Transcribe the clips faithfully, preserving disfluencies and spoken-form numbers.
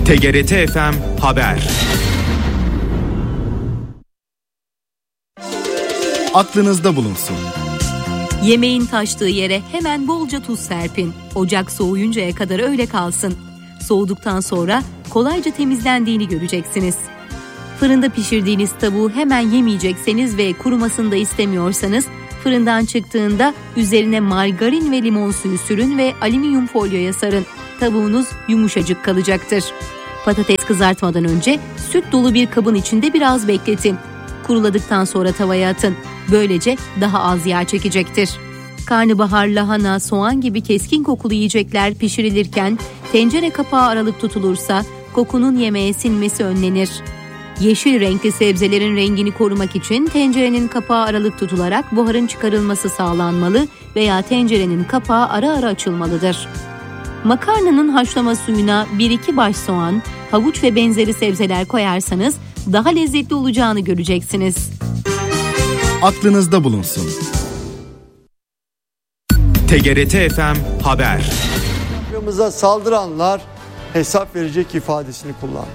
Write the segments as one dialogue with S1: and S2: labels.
S1: T G R T F M Haber. Aklınızda bulunsun.
S2: Yemeğin taştığı yere hemen bolca tuz serpin. Ocak soğuyuncaya kadar öyle kalsın. Soğuduktan sonra kolayca temizlendiğini göreceksiniz. Fırında pişirdiğiniz tavuğu hemen yemeyecekseniz ve kurumasını da istemiyorsanız, fırından çıktığında üzerine margarin ve limon suyu sürün ve alüminyum folyoya sarın. Tavuğunuz yumuşacık kalacaktır. Patates kızartmadan önce süt dolu bir kabın içinde biraz bekletin. Kuruladıktan sonra tavaya atın. Böylece daha az yağ çekecektir. Karnabahar, lahana, soğan gibi keskin kokulu yiyecekler pişirilirken tencere kapağı aralık tutulursa kokunun yemeğe sinmesi önlenir. Yeşil renkli sebzelerin rengini korumak için tencerenin kapağı aralık tutularak buharın çıkarılması sağlanmalı veya tencerenin kapağı ara ara açılmalıdır. Makarnanın haşlama suyuna bir iki baş soğan, havuç ve benzeri sebzeler koyarsanız daha lezzetli olacağını göreceksiniz.
S1: Aklınızda bulunsun. T G R T F M Haber.
S3: Hakkımıza saldıranlar hesap verecek ifadesini kullandı.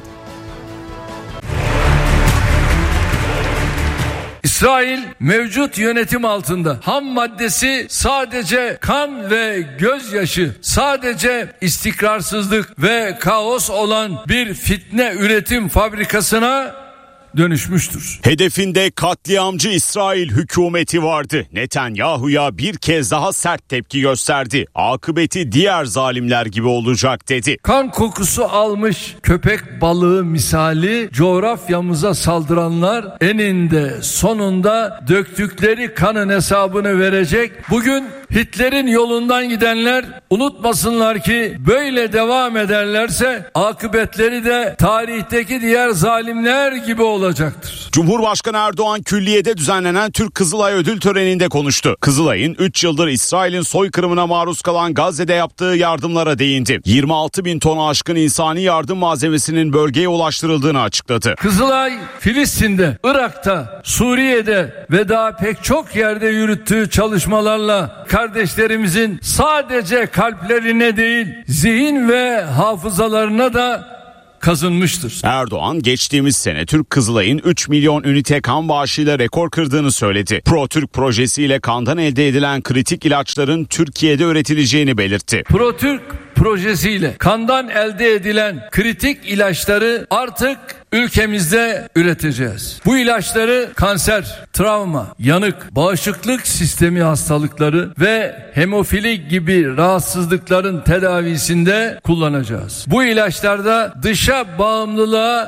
S4: İsrail mevcut yönetim altında ham maddesi sadece kan ve gözyaşı, sadece istikrarsızlık ve kaos olan bir fitne üretim fabrikasına dönüşmüştür.
S5: Hedefinde katliamcı İsrail hükümeti vardı. Netanyahu'ya bir kez daha sert tepki gösterdi. Akıbeti diğer zalimler gibi olacak dedi.
S4: Kan kokusu almış köpek balığı misali coğrafyamıza saldıranlar eninde sonunda döktükleri kanın hesabını verecek. Bugün Hitler'in yolundan gidenler unutmasınlar ki böyle devam ederlerse akıbetleri de tarihteki diğer zalimler gibi olacaktır.
S5: Cumhurbaşkanı Erdoğan külliyede düzenlenen Türk Kızılay ödül töreninde konuştu. Kızılay'ın üç yıldır İsrail'in soykırımına maruz kalan Gazze'de yaptığı yardımlara değindi. yirmi altı bin tonu aşkın insani yardım malzemesinin bölgeye ulaştırıldığını açıkladı.
S4: Kızılay, Filistin'de, Irak'ta, Suriye'de ve daha pek çok yerde yürüttüğü çalışmalarla kardeşlerimizin sadece kalplerine değil, zihin ve hafızalarına da kazınmıştır.
S5: Erdoğan geçtiğimiz sene Türk Kızılay'ın üç milyon ünite kan bağışıyla rekor kırdığını söyledi. Pro-Türk projesiyle kandan elde edilen kritik ilaçların Türkiye'de üretileceğini belirtti.
S4: Pro-Türk projesiyle kandan elde edilen kritik ilaçları artık ülkemizde üreteceğiz. Bu ilaçları kanser, travma, yanık, bağışıklık sistemi hastalıkları ve hemofili gibi rahatsızlıkların tedavisinde kullanacağız. Bu ilaçlarda dışa bağımlılığa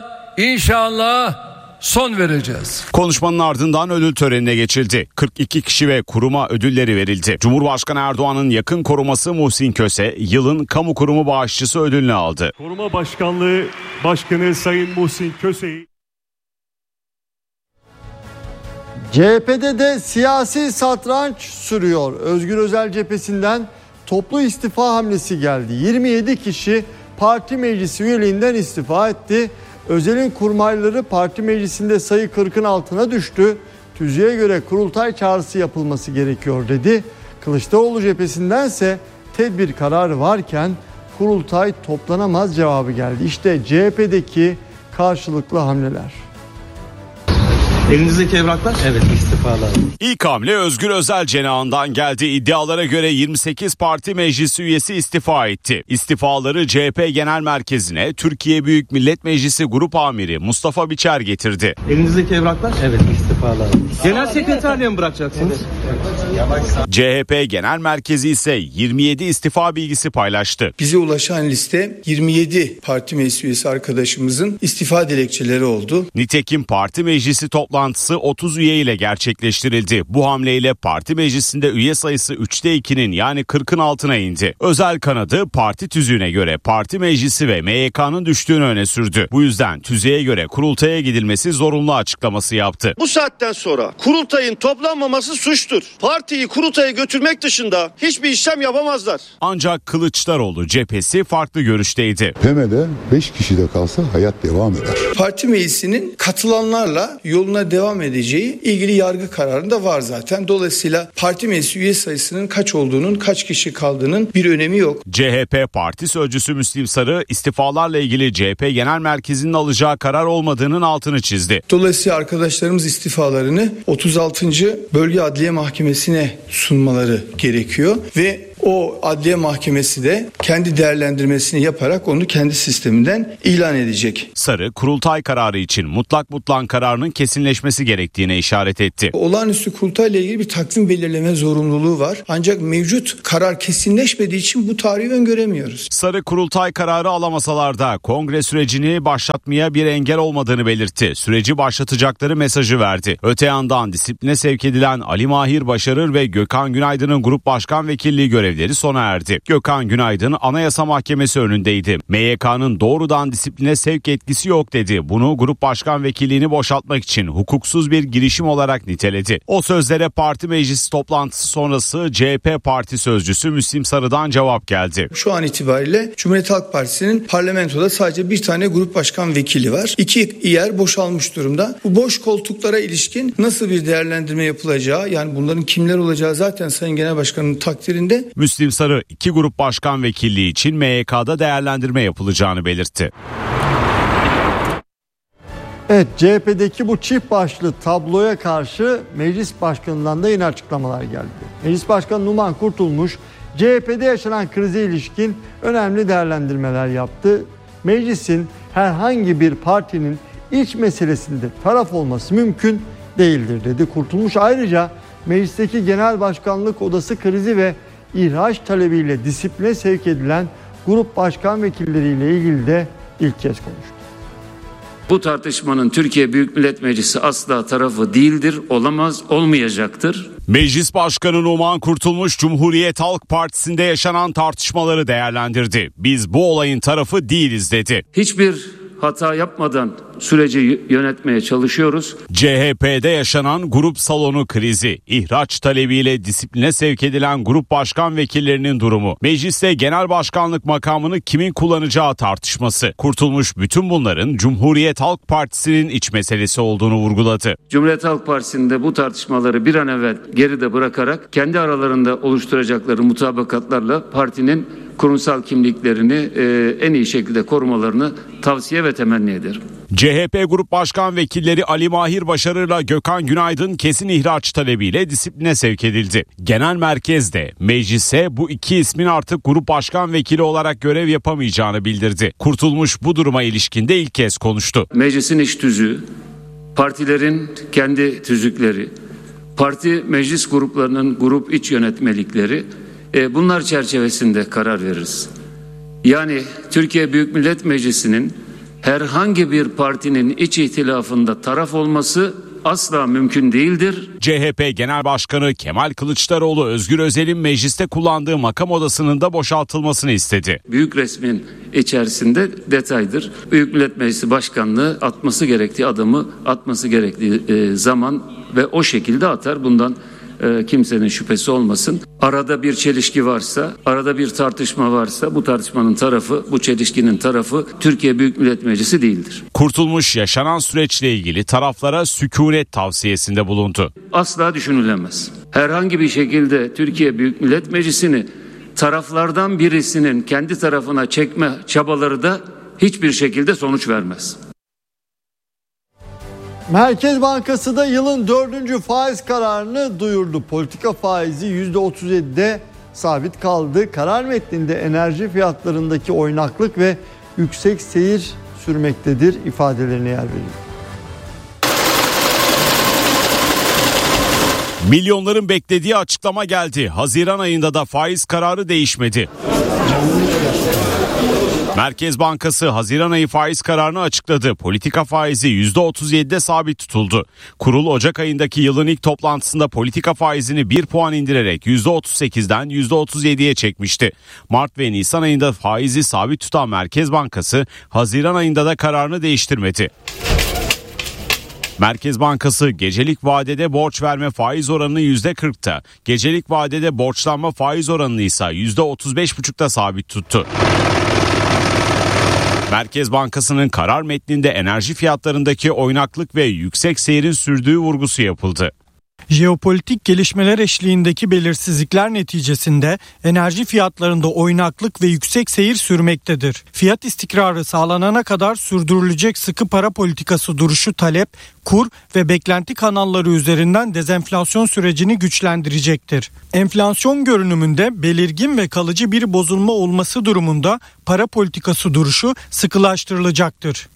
S4: inşallah son vereceğiz.
S5: Konuşmanın ardından ödül törenine geçildi. kırk iki kişi ve kuruma ödülleri verildi. Cumhurbaşkanı Erdoğan'ın yakın koruması Muhsin Köse, yılın kamu kurumu bağışçısı ödülünü aldı.
S6: Koruma Başkanlığı Başkanı Sayın Muhsin Köse'yi...
S3: C H P'de de siyasi satranç sürüyor. Özgür Özel cephesinden toplu istifa hamlesi geldi. yirmi yedi kişi parti meclisi üyeliğinden istifa etti. Özel'in kurmayları parti meclisinde sayı kırkın altına düştü. Tüzüğe göre kurultay çağrısı yapılması gerekiyor dedi. Kılıçdaroğlu cephesindense tedbir kararı varken kurultay toplanamaz cevabı geldi. İşte C H P'deki karşılıklı hamleler.
S7: Elinizdeki evraklar? Evet, istifalar.
S5: İlk hamle Özgür Özel cenahından geldi. İddialara göre yirmi sekiz parti meclisi üyesi istifa etti. İstifaları C H P Genel Merkezi'ne Türkiye Büyük Millet Meclisi Grup Amiri Mustafa Biçer getirdi.
S7: Elinizdeki evraklar? Evet, istifalar. Genel sekreterliğe mi bırakacaksınız?
S5: C H P Genel Merkezi ise yirmi yedi istifa bilgisi paylaştı.
S8: Bize ulaşan liste yirmi yedi parti meclis üyesi arkadaşımızın istifa dilekçeleri oldu.
S5: Nitekim parti meclisi toplantısı otuz üye ile gerçekleştirildi. Bu hamleyle parti meclisinde üye sayısı üçte ikinin yani kırkın altına indi. Özel kanadı parti tüzüğüne göre parti meclisi ve M Y K'nın düştüğünü öne sürdü. Bu yüzden tüzüğe göre kurultaya gidilmesi zorunlu açıklaması yaptı.
S9: Bu saatten sonra kurultayın toplanmaması suçtur. Parti partiyi kurultaya götürmek dışında hiçbir işlem yapamazlar.
S5: Ancak Kılıçdaroğlu cephesi farklı görüşteydi.
S10: P M D'de beş kişi de kalsa hayat devam eder.
S8: Parti meclisinin katılanlarla yoluna devam edeceği ilgili yargı kararında var zaten. Dolayısıyla parti meclisi üye sayısının kaç olduğunun, kaç kişi kaldığının bir önemi yok.
S5: C H P Parti Sözcüsü Müslim Sarı istifalarla ilgili C H P Genel Merkezi'nin alacağı karar olmadığının altını çizdi.
S8: Dolayısıyla arkadaşlarımız istifalarını otuz altıncı Bölge Adliye Mahkemesi'ne sunmaları gerekiyor ve o adliye mahkemesi de kendi değerlendirmesini yaparak onu kendi sisteminden ilan edecek.
S5: Sarı, kurultay kararı için mutlak mutlan kararının kesinleşmesi gerektiğine işaret etti.
S8: Olağanüstü kurultayla ilgili bir takvim belirleme zorunluluğu var. Ancak mevcut karar kesinleşmediği için bu tarihi öngöremiyoruz.
S5: Sarı, kurultay kararı alamasalar da kongre sürecini başlatmaya bir engel olmadığını belirtti. Süreci başlatacakları mesajı verdi. Öte yandan disipline sevk edilen Ali Mahir Başarır ve Gökhan Günaydın'ın grup başkan vekilliği görevleri sona erdi. Gökhan Günaydın Anayasa Mahkemesi önündeydi. M Y K'nın doğrudan disipline sevk etkisi yok dedi. Bunu grup başkan vekilliğini boşaltmak için hukuksuz bir girişim olarak niteledi. O sözlere parti meclisi toplantısı sonrası C H P Parti Sözcüsü Müslim Sarı'dan cevap geldi.
S8: Şu an itibariyle Cumhuriyet Halk Partisi'nin parlamentoda sadece bir tane grup başkan vekili var. İki yer boşalmış durumda. Bu boş koltuklara ilişkin nasıl bir değerlendirme yapılacağı, yani bunların kimler olacağı zaten Sayın Genel Başkan'ın takdirinde.
S5: Müslim Sarı iki grup başkan vekilliği için M Y K'da değerlendirme yapılacağını belirtti.
S3: Evet, C H P'deki bu çift başlı tabloya karşı meclis başkanından da yine açıklamalar geldi. Meclis Başkanı Numan Kurtulmuş, C H P'de yaşanan krize ilişkin önemli değerlendirmeler yaptı. Meclisin herhangi bir partinin iç meselesinde taraf olması mümkün değildir dedi. Kurtulmuş ayrıca meclisteki genel başkanlık odası krizi ve ihraç talebiyle disipline sevk edilen grup başkan vekilleriyle ilgili de ilk kez konuştu.
S11: Bu tartışmanın Türkiye Büyük Millet Meclisi asla tarafı değildir, olamaz, olmayacaktır.
S5: Meclis Başkanı Numan Kurtulmuş, Cumhuriyet Halk Partisi'nde yaşanan tartışmaları değerlendirdi. Biz bu olayın tarafı değiliz dedi.
S11: Hiçbir hata yapmadan süreci yönetmeye çalışıyoruz.
S5: C H P'de yaşanan grup salonu krizi, ihraç talebiyle disipline sevk edilen grup başkan vekillerinin durumu, mecliste genel başkanlık makamını kimin kullanacağı tartışması. Kurtulmuş bütün bunların Cumhuriyet Halk Partisi'nin iç meselesi olduğunu vurguladı.
S11: Cumhuriyet Halk Partisi'nde bu tartışmaları bir an evvel geride bırakarak kendi aralarında oluşturacakları mutabakatlarla partinin kurumsal kimliklerini e, en iyi şekilde korumalarını tavsiye ve temenni ederim.
S5: C H P Grup Başkan Vekilleri Ali Mahir Başarır'la Gökhan Günaydın kesin ihraç talebiyle disipline sevk edildi. Genel merkezde meclise bu iki ismin artık grup başkan vekili olarak görev yapamayacağını bildirdi. Kurtulmuş bu duruma ilişkin de ilk kez konuştu.
S11: Meclisin iç tüzüğü, partilerin kendi tüzükleri, parti meclis gruplarının grup iç yönetmelikleri, e, bunlar çerçevesinde karar veririz. Yani Türkiye Büyük Millet Meclisi'nin herhangi bir partinin iç ihtilafında taraf olması asla mümkün değildir.
S5: C H P Genel Başkanı Kemal Kılıçdaroğlu, Özgür Özel'in mecliste kullandığı makam odasının da boşaltılmasını istedi.
S11: Büyük resmin içerisinde detaydır. Büyük Millet Meclisi Başkanlığı atması gerektiği adımı atması gerektiği e, zaman ve o şekilde atar. Bundan e, kimsenin şüphesi olmasın. Arada bir çelişki varsa, arada bir tartışma varsa bu tartışmanın tarafı, bu çelişkinin tarafı Türkiye Büyük Millet Meclisi değildir.
S5: Kurtulmuş yaşanan süreçle ilgili taraflara sükunet tavsiyesinde bulundu.
S11: Asla düşünülemez. Herhangi bir şekilde Türkiye Büyük Millet Meclisi'ni taraflardan birisinin kendi tarafına çekme çabaları da hiçbir şekilde sonuç vermez.
S3: Merkez Bankası da yılın dördüncü faiz kararını duyurdu. Politika faizi yüzde otuz yedide sabit kaldı. Karar metninde enerji fiyatlarındaki oynaklık ve yüksek seyir sürmektedir ifadelerine yer veriyor.
S5: Milyonların beklediği açıklama geldi. Haziran ayında da faiz kararı değişmedi. Merkez Bankası Haziran ayı faiz kararını açıkladı. Politika faizi yüzde otuz yedide sabit tutuldu. Kurul Ocak ayındaki yılın ilk toplantısında politika faizini bir puan indirerek yüzde otuz sekizden yüzde otuz yediye çekmişti. Mart ve Nisan ayında faizi sabit tutan Merkez Bankası Haziran ayında da kararını değiştirmedi. Merkez Bankası gecelik vadede borç verme faiz oranını yüzde kırkta, gecelik vadede borçlanma faiz oranını ise yüzde otuz beş buçukta sabit tuttu. Merkez Bankası'nın karar metninde enerji fiyatlarındaki oynaklık ve yüksek seyrin sürdüğü vurgusu yapıldı.
S12: Jeopolitik gelişmeler eşliğindeki belirsizlikler neticesinde enerji fiyatlarında oynaklık ve yüksek seyir sürmektedir. Fiyat istikrarı sağlanana kadar sürdürülecek sıkı para politikası duruşu talep, kur ve beklenti kanalları üzerinden dezenflasyon sürecini güçlendirecektir. Enflasyon görünümünde belirgin ve kalıcı bir bozulma olması durumunda para politikası duruşu sıkılaştırılacaktır.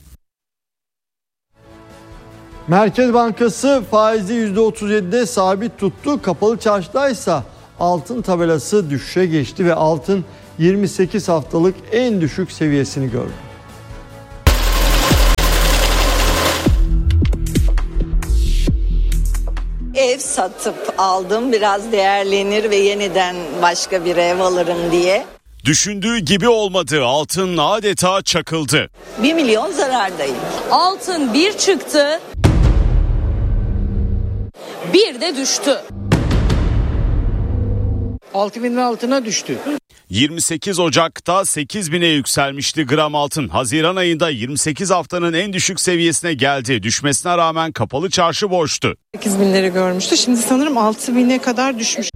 S3: Merkez Bankası faizi yüzde otuz yedide sabit tuttu. Kapalı çarşıdaysa altın tabelası düşüşe geçti ve altın yirmi sekiz haftalık en düşük seviyesini gördü.
S13: Ev satıp aldım, biraz değerlenir ve yeniden başka bir ev alırım diye.
S5: Düşündüğü gibi olmadı, altın adeta çakıldı.
S13: Bir milyon zarardayım.
S14: Altın bir çıktı, bir de düştü.
S15: altı binin altına düştü.
S5: yirmi sekiz Ocak'ta sekiz bine yükselmişti gram altın. Haziran ayında yirmi sekiz haftanın en düşük seviyesine geldi. Düşmesine rağmen kapalı çarşı boştu.
S16: sekiz binleri görmüştü. Şimdi sanırım altı bine kadar düşmüş.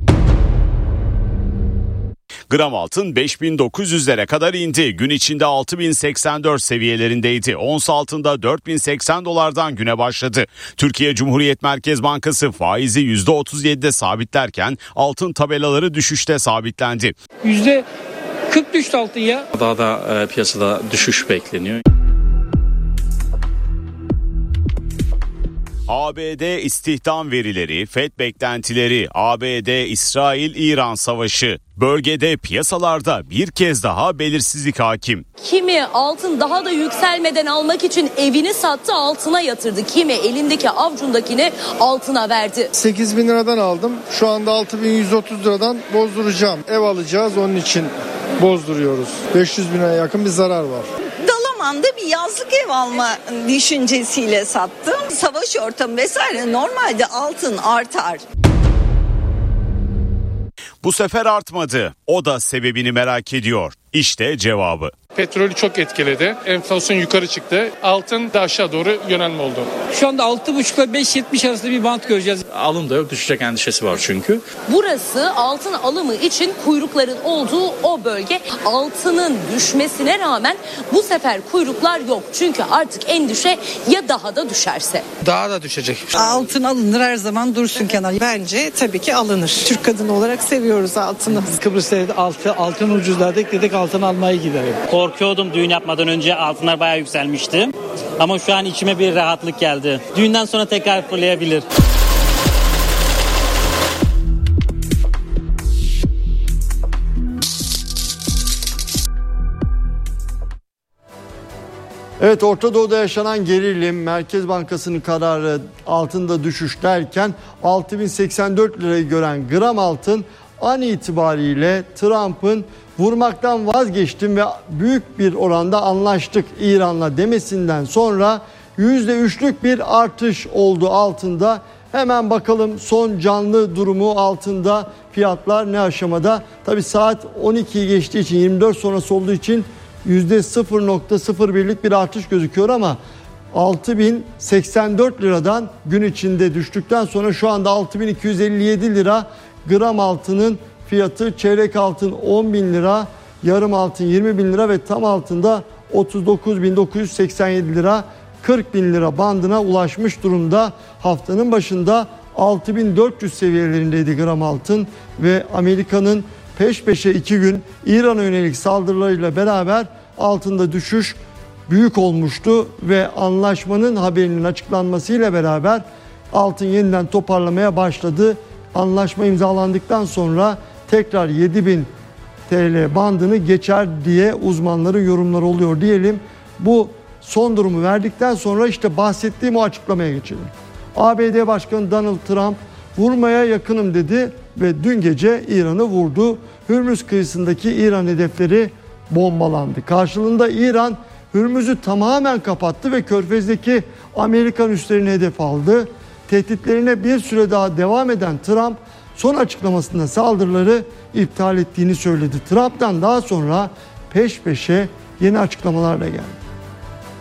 S5: Gram altın beş bin dokuz yüzlere kadar indi. Gün içinde altı bin seksen dört seviyelerindeydi. Ons altında dört bin seksen dolardan güne başladı. Türkiye Cumhuriyet Merkez Bankası faizi yüzde otuz yedide sabitlerken altın tabelaları düşüşte sabitlendi.
S15: yüzde kırk düştü altın ya.
S7: Daha da e, piyasada düşüş bekleniyor.
S5: A B D istihdam verileri, F E D beklentileri, A B D-İsrail-İran savaşı. Bölgede piyasalarda bir kez daha belirsizlik hakim.
S14: Kimi altın daha da yükselmeden almak için evini sattı, altına yatırdı. Kimi elindeki avucundakini altına verdi.
S17: sekiz bin liradan aldım. Şu anda altı bin yüz otuz liradan bozduracağım. Ev alacağız, onun için bozduruyoruz. beş yüz bine yakın bir zarar var.
S13: Dalaman'da bir yazlık ev alma düşüncesiyle sattım. Savaş ortamı vesaire, normalde altın artar.
S5: Bu sefer artmadı. O da sebebini merak ediyor. İşte cevabı.
S18: Petrolü çok etkiledi. Enflasyon yukarı çıktı. Altın da aşağı doğru yönelme oldu.
S15: Şu anda altı buçuk ile beş yetmiş arasında bir bant göreceğiz.
S7: Alım da yok, düşecek endişesi var çünkü.
S14: Burası altın alımı için kuyrukların olduğu o bölge. Altının düşmesine rağmen bu sefer kuyruklar yok. Çünkü artık endişe ya daha da düşerse.
S15: Daha da düşecek.
S16: Altın alınır, her zaman dursun kenara. Bence tabii ki alınır. Türk kadını olarak seviyoruz altını.
S15: Kıbrıs'ta altı, altın ucuzladık, dedik altın almaya gidelim.
S19: Korkuyordum düğün yapmadan önce, altınlar bayağı yükselmişti. Ama şu an içime bir rahatlık geldi. Düğünden sonra tekrar fırlayabilir.
S3: Evet, Orta Doğu'da yaşanan gerilim, Merkez Bankası'nın kararı, altında düşüş derken altı bin seksen dört lirayı gören gram altın an itibariyle Trump'ın vurmaktan vazgeçtim ve büyük bir oranda anlaştık İran'la demesinden sonra yüzde üçlük bir artış oldu altında. Hemen bakalım son canlı durumu, altında fiyatlar ne aşamada? Tabii saat on ikiyi geçtiği için, yirmi dört sonrası olduğu için yüzde sıfır virgül sıfır birlik bir artış gözüküyor ama altı bin seksen dört liradan gün içinde düştükten sonra şu anda altı bin iki yüz elli yedi lira gram altının fiyatı. Çeyrek altın on bin lira, yarım altın yirmi bin lira ve tam altında otuz dokuz bin dokuz yüz seksen yedi lira, kırk bin lira bandına ulaşmış durumda. Haftanın başında altı bin dört yüz seviyelerindeydi gram altın ve Amerika'nın peş peşe iki gün İran'a yönelik saldırılarıyla beraber altında düşüş büyük olmuştu ve anlaşmanın haberinin açıklanmasıyla beraber altın yeniden toparlamaya başladı. Anlaşma imzalandıktan sonra tekrar yedi bin T L bandını geçer diye uzmanların yorumları oluyor diyelim. Bu son durumu verdikten sonra işte bahsettiğim o açıklamaya geçelim. A B D Başkanı Donald Trump vurmaya yakınım dedi ve dün gece İran'ı vurdu. Hürmüz kıyısındaki İran hedefleri bombalandı. Karşılığında İran Hürmüz'ü tamamen kapattı ve Körfez'deki Amerikan üslerini hedef aldı. Tehditlerine bir süre daha devam eden Trump son açıklamasında saldırıları iptal ettiğini söyledi. Trump'tan daha sonra peş peşe yeni açıklamalarla geldi.